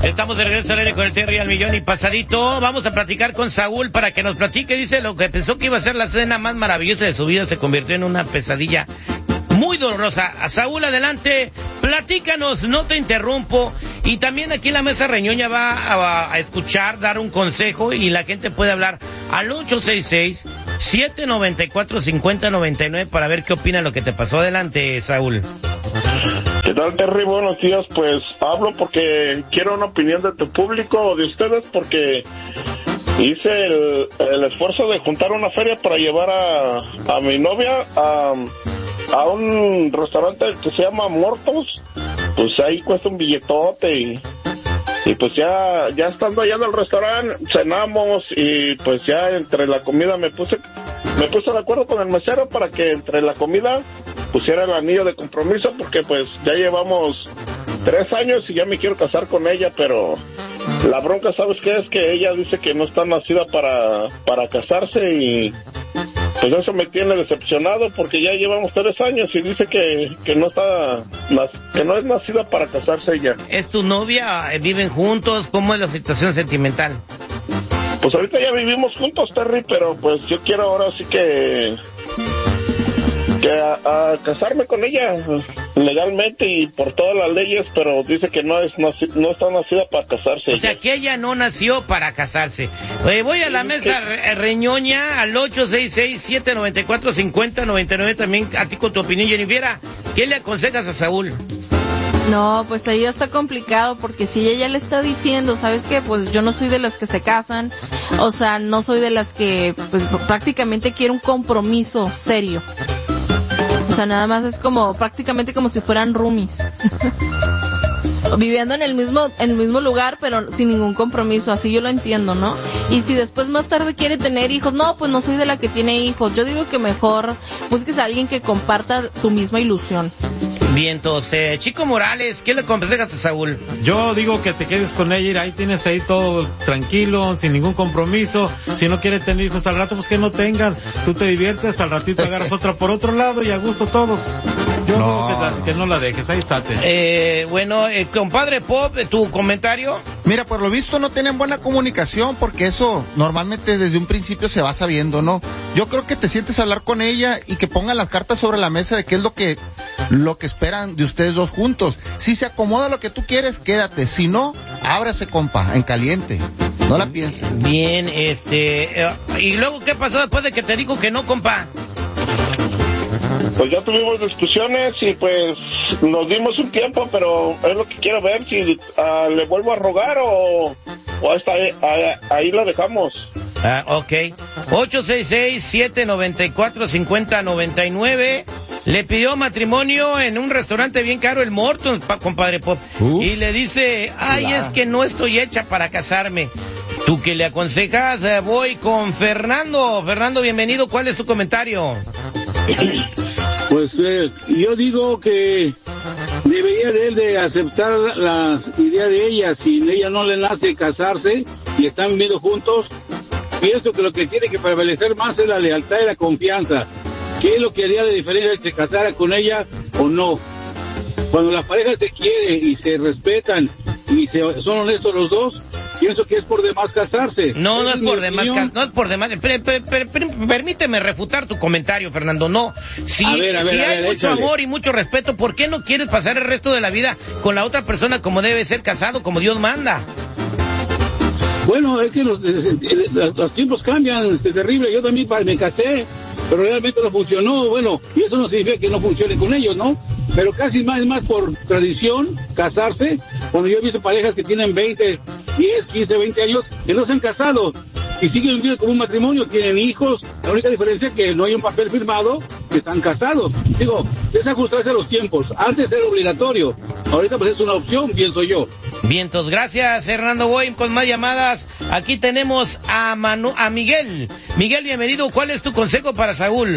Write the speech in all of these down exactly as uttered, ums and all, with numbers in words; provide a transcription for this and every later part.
Estamos de regreso al aire con el Terry al millón y pasadito. Vamos a platicar con Saúl para que nos platique. Dice, lo que pensó que iba a ser la cena más maravillosa de su vida se convirtió en una pesadilla muy dolorosa. A Saúl, adelante, platícanos, no te interrumpo. Y también aquí en la mesa reñoña va a, a escuchar, dar un consejo y la gente puede hablar al ocho seis seis, siete nueve cuatro, cinco cero nueve nueve para ver qué opina lo que te pasó. Adelante, Saúl. ¿Qué tal, Terry? Buenos días. Pues hablo porque quiero una opinión de tu público o de ustedes, porque hice el, el esfuerzo de juntar una feria para llevar a, a mi novia a, a un restaurante que se llama Mortos. Pues ahí cuesta un billetote y, y pues ya, ya estando allá en el restaurante cenamos y pues ya entre la comida me puse, me puse de acuerdo con el mesero para que entre la comida pusiera el anillo de compromiso, porque pues ya llevamos tres años y ya me quiero casar con ella, pero la bronca, ¿sabes qué? Es que ella dice que no está nacida para, para casarse y pues eso me tiene decepcionado, porque ya llevamos tres años y dice que, que no está, que no es nacida para casarse ella. ¿Es tu novia? ¿Viven juntos? ¿Cómo es la situación sentimental? Pues ahorita ya vivimos juntos, Terry, pero pues yo quiero ahora sí que... que a, a casarme con ella legalmente y por todas las leyes, pero dice que no es naci, no está nacida para casarse. O sea, que ella no nació para casarse. Oye, voy a la mesa re, reñoña al ocho seis seis, siete nueve cuatro, cinco cero nueve nueve también a ti con tu opinión, Jennifer. ¿Qué le aconsejas a Saúl? No, pues ahí ya está complicado, porque si ella ya le está diciendo, ¿sabes qué? Pues yo no soy de las que se casan, o sea, no soy de las que pues prácticamente quiere un compromiso serio. O sea, nada más es como, prácticamente como si fueran roomies. Viviendo en el mismo, en el mismo lugar, pero sin ningún compromiso, así yo lo entiendo, ¿no? Y si después más tarde quiere tener hijos, no, pues no soy de la que tiene hijos. Yo digo que mejor busques a alguien que comparta tu misma ilusión. Bien, entonces, Chico Morales, ¿qué le aconsejas a Saúl? Yo digo que te quedes con ella, y ahí tienes ahí todo tranquilo, sin ningún compromiso. Si no quiere tener hijos al rato, pues que no tengan. Tú te diviertes, al ratito agarras otra por otro lado y a gusto todos. Yo no. digo que, la, que no la dejes, ahí estate. Eh, bueno, eh, compadre Pop, ¿tu comentario? Mira, por lo visto no tienen buena comunicación, porque eso normalmente desde un principio se va sabiendo, ¿no? Yo creo que te sientes a hablar con ella y que pongan las cartas sobre la mesa de qué es lo que, lo que esperan de ustedes dos juntos. Si se acomoda lo que tú quieres, quédate. Si no, ábrase, compa, en caliente. No la pienses. Bien, este... Eh, ¿y luego qué pasó después de que te dijo que no, compa? Pues ya tuvimos discusiones y pues nos dimos un tiempo, pero es lo que quiero ver, si uh, le vuelvo a rogar o, o hasta ahí, ahí, ahí lo dejamos. Ah, ok. ocho seis seis, siete nueve cuatro, cinco cero nueve nueve. Le pidió matrimonio en un restaurante bien caro, el Morton, pa, compadre Pop. Uh, y le dice, ay, claro. Es que no estoy hecha para casarme. ¿Tú qué le aconsejas? Eh, voy con Fernando. Fernando, bienvenido. ¿Cuál es su comentario? Pues eh, yo digo que debería de él de aceptar la idea de ella. Si ella no le nace casarse y están viviendo juntos, pienso que lo que tiene que prevalecer más es la lealtad y la confianza. ¿Qué es lo que haría la diferencia entre casara con ella o no? Cuando las parejas se quieren y se respetan y se, son honestos los dos, pienso que es por demás casarse. No, no es, es por demás, no es por demás. Per, per, per, per, permíteme refutar tu comentario, Fernando. No, si, a ver, a ver, si a hay ver, mucho échale. amor y mucho respeto, ¿por qué no quieres pasar el resto de la vida con la otra persona como debe ser casado, como Dios manda? Bueno, es que los, los, los tiempos cambian, es terrible. Yo también me casé, pero realmente no funcionó. Bueno, y eso no significa que no funcione con ellos, ¿no? Pero casi más, más por tradición, casarse. Cuando yo he visto parejas que tienen veinte, diez, quince, veinte años, que no se han casado y siguen viviendo como un matrimonio, tienen hijos. La única diferencia es que no hay un papel firmado, que están casados. Digo, es ajustarse a los tiempos. Antes era obligatorio, ahorita pues es una opción, pienso yo. Vientos, gracias, Hernando. Voy con más llamadas. Aquí tenemos a Manu, a Miguel. Miguel, bienvenido. ¿Cuál es tu consejo para Saúl?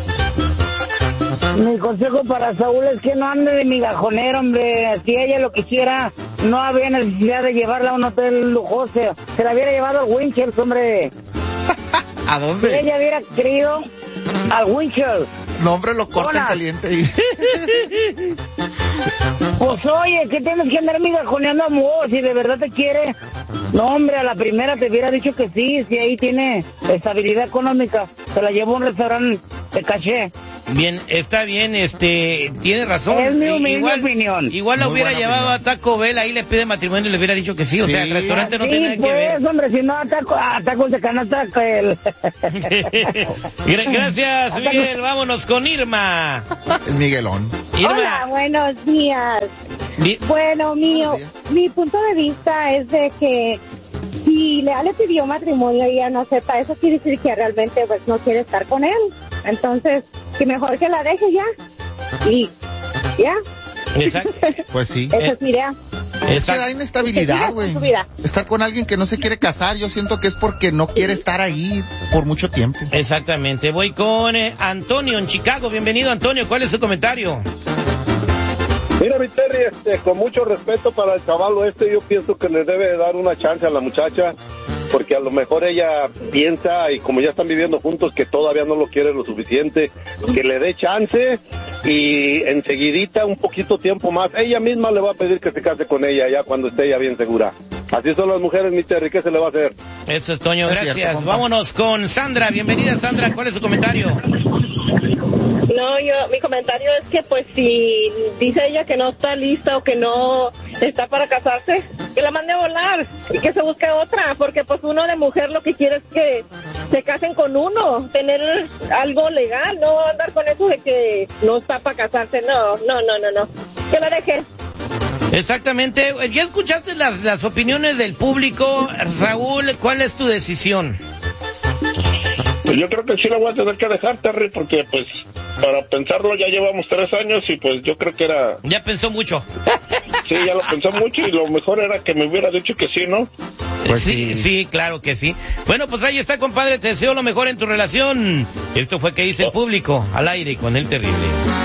Mi consejo para Saúl es que no ande de migajonero, hombre. Si ella lo quisiera, no había necesidad de llevarla a un hotel lujoso. Se la hubiera llevado al Winchell, hombre. ¿A dónde? Si ella hubiera querido al Winchell. No, hombre, lo corta en caliente. Pues oye, ¿qué tienes que andar migajoneando amor? Si de verdad te quiere. No, hombre, a la primera te hubiera dicho que sí, si ahí tiene estabilidad económica. Se la llevo a un restaurante de caché. Bien, está bien, este, tiene razón. Es mi humilde igual, opinión. Igual la Muy hubiera buena llevado opinión. a Taco Bell, ahí le pide matrimonio y le hubiera dicho que sí. O sea, el Sí. restaurante no Sí, tiene nada pues, que ver. hombre, si no ataco, ataco de canasta el... Gra- Gracias, Miguel. Vámonos con Irma. Es Miguelón. Irma. Hola, buenos días. Di- Bueno, mi, Buenos días. mi punto de vista es de que si Lea le pidió matrimonio y ella no acepta, eso quiere decir que realmente pues no quiere estar con él. Entonces, que mejor que la deje ya. Y ya. Exacto. Pues sí. Esa es mi idea. Es que Exacto. da Que inestabilidad, siga güey. con su vida. Estar con alguien que no se quiere casar, yo siento que es porque no quiere estar ahí por mucho tiempo. Exactamente. Voy con eh, Antonio en Chicago. Bienvenido, Antonio. ¿Cuál es su comentario? Mira, mi Terry, este, con mucho respeto para el chavalo este, yo pienso que le debe dar una chance a la muchacha, porque a lo mejor ella piensa, y como ya están viviendo juntos, que todavía no lo quiere lo suficiente, que le dé chance, y enseguidita, un poquito tiempo más, ella misma le va a pedir que se case con ella, ya cuando esté ella bien segura. Así son las mujeres, mi Terry, ¿qué se le va a hacer? Eso es, Toño. Es Gracias. cierto, compa. Vámonos con Sandra. Bienvenida, Sandra. ¿Cuál es su comentario? No, yo, mi comentario es que pues si dice ella que no está lista o que no está para casarse, que la mande a volar y que se busque otra, porque pues uno de mujer lo que quiere es que se casen con uno, tener algo legal, no andar con eso de que no está para casarse, no, no, no, no, no, que la deje. Exactamente. ¿Ya escuchaste las, las opiniones del público? Raúl, ¿cuál es tu decisión? Pues yo creo que sí la voy a tener que dejar, Terry, porque pues para pensarlo ya llevamos tres años y pues yo creo que era... Ya pensó mucho. Sí, ya lo pensé mucho y lo mejor era que me hubiera dicho que sí, ¿no? Pues sí, sí. sí, claro que sí. Bueno, pues ahí está, compadre. Te deseo lo mejor en tu relación. Esto fue que dice el público al aire con el terrible.